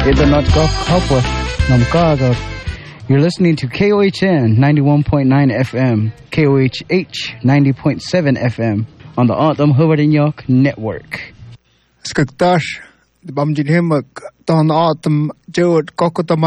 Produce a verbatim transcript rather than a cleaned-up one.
Ito not go kapwa nam kaga. You're listening to K O H N ninety-one point nine F M, K O H H ninety point seven F M on the Autumn Howard and York Network. Skaktash, the Bamjin Himmock, Don Autumn, Jewett, Kokotama.